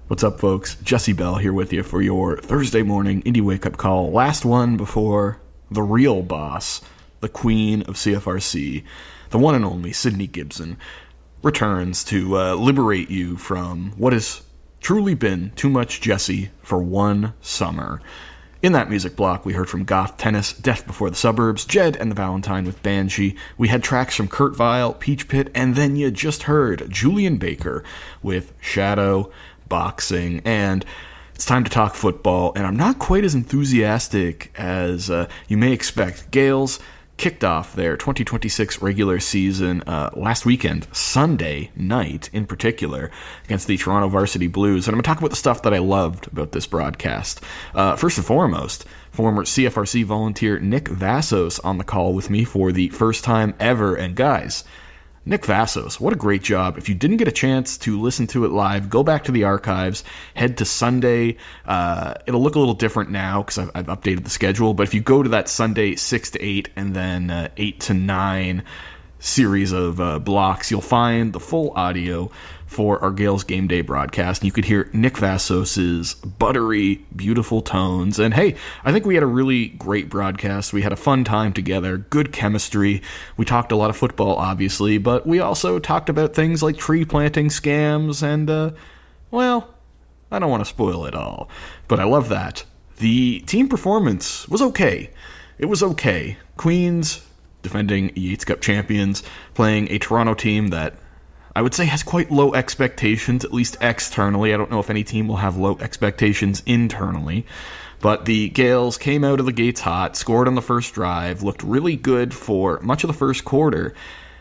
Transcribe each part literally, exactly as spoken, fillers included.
What's up, folks? Jesse Bell here with you for your Thursday morning Indie Wake-Up Call. Last one before the real boss, the queen of C F R C, the one and only Sydney Gibson, returns to uh, liberate you from what has truly been too much Jesse for one summer. In that music block, we heard from Goth Tennis, Death Before the Suburbs, Jed and the Valentine with Banshee. We had tracks from Kurt Vile, Peach Pit, and then you just heard Julian Baker with Shadow Boxing. And it's time to talk football, and I'm not quite as enthusiastic as uh, you may expect. Gales kicked off their twenty twenty-six regular season uh, last weekend, Sunday night in particular, against the Toronto Varsity Blues. And I'm going to talk about the stuff that I loved about this broadcast. Uh, first and foremost, former C F R C volunteer Nick Vassos on the call with me for the first time ever. And guys, Nick Vassos, what a great job. If you didn't get a chance to listen to it live, go back to the archives, head to Sunday. Uh, it'll look a little different now because I've, I've updated the schedule, but if you go to that Sunday six to eight and then uh, eight to nine series of uh, blocks, you'll find the full audio for our Gales Game Day broadcast. And you could hear Nick Vassos's buttery, beautiful tones. And hey, I think we had a really great broadcast. We had a fun time together, good chemistry. We talked a lot of football, obviously, but we also talked about things like tree planting scams and, uh, well, I don't want to spoil it all, but I love that. The team performance was okay. It was okay. Queens, defending Yates Cup champions, playing a Toronto team that I would say has quite low expectations, at least externally. I don't know if any team will have low expectations internally. But the Gales came out of the gates hot, scored on the first drive, looked really good for much of the first quarter.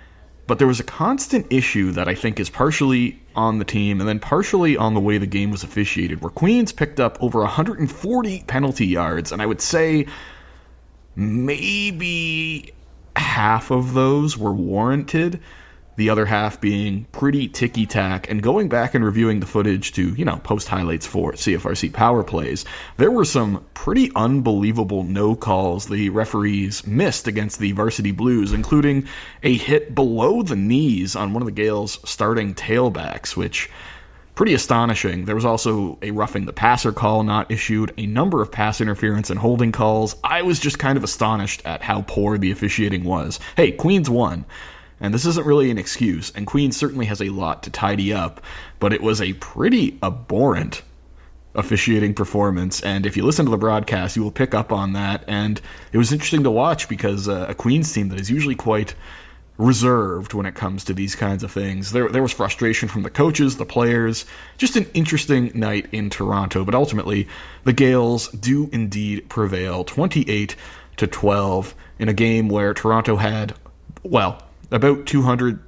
But there was a constant issue that I think is partially on the team and then partially on the way the game was officiated, where Queens picked up over one hundred forty penalty yards, and I would say maybe half of those were warranted, the other half being pretty ticky-tack. And going back and reviewing the footage to, you know, post highlights for C F R C power plays, there were some pretty unbelievable no calls the referees missed against the Varsity Blues, including a hit below the knees on one of the Gales' starting tailbacks, which pretty astonishing. There was also a roughing the passer call not issued, a number of pass interference and holding calls. I was just kind of astonished at how poor the officiating was. Hey, Queens won, and this isn't really an excuse, and Queens certainly has a lot to tidy up, but it was a pretty abhorrent officiating performance, and if you listen to the broadcast, you will pick up on that. And it was interesting to watch because uh, a Queens team that is usually quite reserved when it comes to these kinds of things. There there was frustration from the coaches, the players, just an interesting night in Toronto, but ultimately the Gales do indeed prevail twenty-eight to twelve in a game where Toronto had, well, about two hundred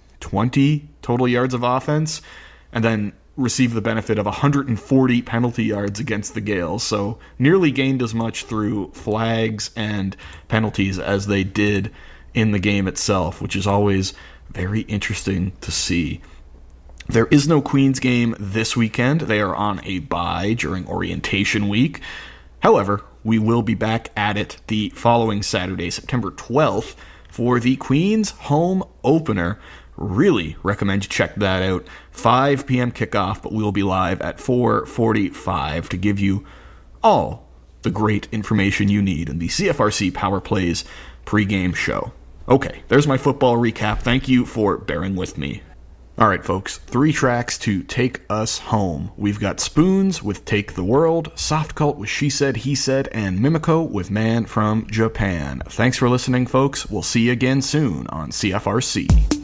twenty total yards of offense and then received the benefit of one hundred forty penalty yards against the Gales, so nearly gained as much through flags and penalties as they did in the game itself, which is always very interesting to see. There is no Queens game this weekend. They are on a bye during orientation week. However, we will be back at it the following Saturday, September twelfth, for the Queens home opener. Really recommend you check that out. five p.m. kickoff, but we will be live at four forty-five to give you all the great information you need in the C F R C Power Plays pregame show. Okay, there's my football recap. Thank you for bearing with me. All right, folks, three tracks to take us home. We've got Spoons with Take the World, Soft Cult with She Said, He Said, and Mimiko with Man from Japan. Thanks for listening, folks. We'll see you again soon on C F R C.